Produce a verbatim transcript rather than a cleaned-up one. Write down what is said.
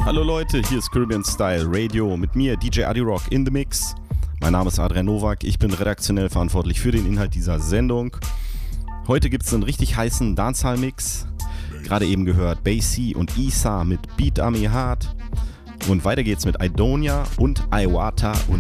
Hallo Leute, hier ist Caribbean Style Radio mit mir, D J Adi Rock in the Mix. Mein Name ist Adrian Nowak, ich bin redaktionell verantwortlich für den Inhalt dieser Sendung. Heute gibt es einen richtig heißen Dancehall-Mix. Gerade eben gehört Bassy und Isa mit Beat Ami Hard. Und weiter geht's mit Idonia und Iwata und